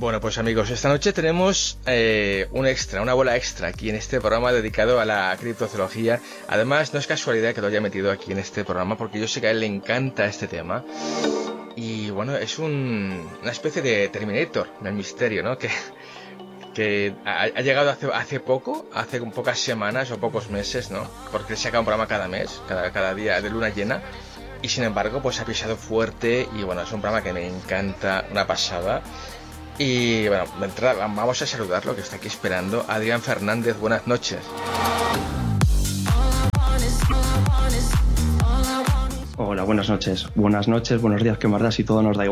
Bueno, pues amigos, esta noche tenemos una bola extra aquí en este programa dedicado a la criptozoología. Además, no es casualidad que lo haya metido aquí en este programa, porque yo sé que a él le encanta este tema. Y bueno, es una especie de Terminator del misterio, ¿no? Que ha llegado hace poco, hace pocas semanas o pocos meses, ¿no? Porque saca un programa cada mes, cada día de luna llena. Y sin embargo, pues ha pisado fuerte y bueno, es un programa que me encanta, una pasada. Y bueno, de entrada vamos a saludarlo, que está aquí esperando. Adrián Fernández, buenas noches. Hola, buenas noches. Buenas noches, buenos días, que más da si todo nos da igual.